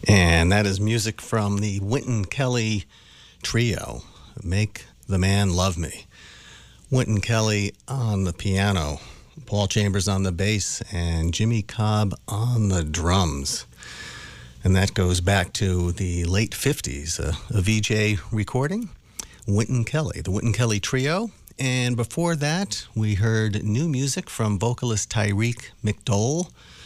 And that is music from the Wynton Kelly Trio, Make the Man Love Me. Wynton Kelly on the piano, Paul Chambers on the bass, and Jimmy Cobb on the drums. And that goes back to the late 50s, a VJ recording, Wynton Kelly, the Wynton Kelly Trio. And before that, we heard new music from vocalist Tyreek McDowell,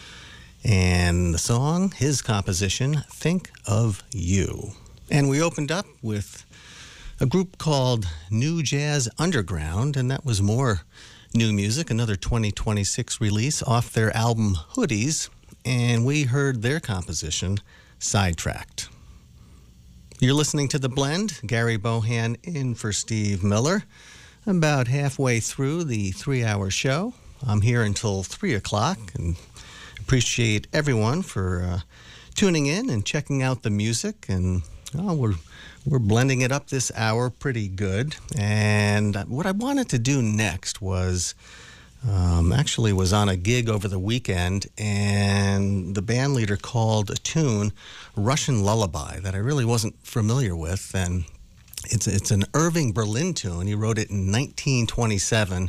and the song, his composition, Think of You. And we opened up with a group called New Jazz Underground, and that was more new music, another 2026 release off their album Hoodies, and we heard their composition, Sidetracked. You're listening to The Blend, Gary Bohan in for Steve Miller. About halfway through the 3-hour show. I'm here until 3 o'clock, and appreciate everyone for tuning in and checking out the music. And we're blending it up this hour pretty good. And what I wanted to do next was actually was on a gig over the weekend, and the band leader called a tune Russian Lullaby that I really wasn't familiar with. And it's an Irving Berlin tune. He wrote it in 1927.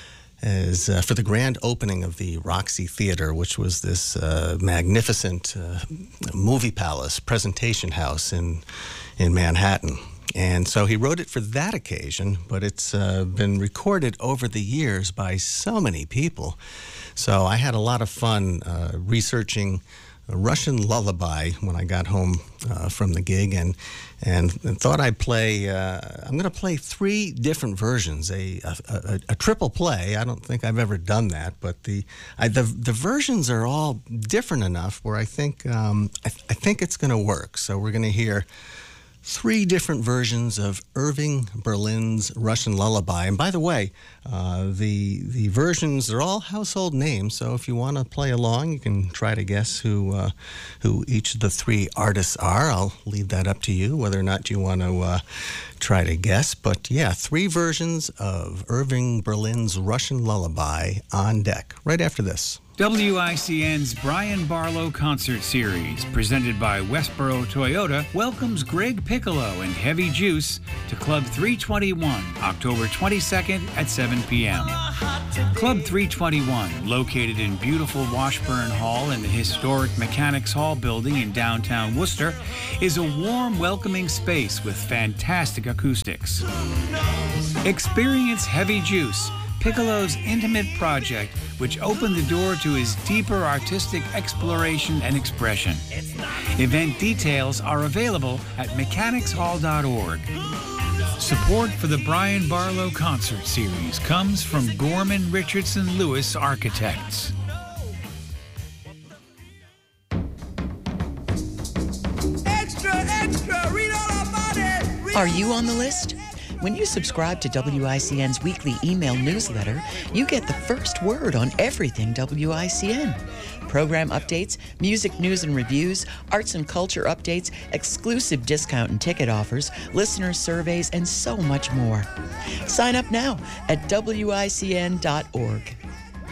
As for the grand opening of the Roxy Theater, which was this magnificent movie palace presentation house in Manhattan. And so he wrote it for that occasion, but it's been recorded over the years by so many people. So I had a lot of fun researching a Russian Lullaby when I got home from the gig, and thought I'd play. I'm going to play 3 different versions, a triple play. I don't think I've ever done that, but the versions are all different enough where I think it's going to work. So we're going to hear 3 different versions of Irving Berlin's Russian Lullaby. And by the way, the versions are all household names, so if you want to play along, you can try to guess who each of the 3 artists are. I'll leave that up to you, whether or not you want to try to guess. But yeah, 3 versions of Irving Berlin's Russian Lullaby on deck, right after this. WICN's Brian Barlow Concert Series, presented by Westboro Toyota, welcomes Greg Piccolo and Heavy Juice to Club 321, October 22nd at 7 p.m. Club 321, located in beautiful Washburn Hall in the historic Mechanics Hall building in downtown Worcester, is a warm, welcoming space with fantastic acoustics. Experience Heavy Juice, Piccolo's intimate project, which opened the door to his deeper artistic exploration and expression. Event details are available at mechanicshall.org. Support for the Brian Barlow Concert Series comes from Gorman Richardson Lewis Architects. Extra, extra, read all about it. Are you on the list? When you subscribe to WICN's weekly email newsletter, you get the first word on everything WICN. Program updates, music news and reviews, arts and culture updates, exclusive discount and ticket offers, listener surveys, and so much more. Sign up now at WICN.org.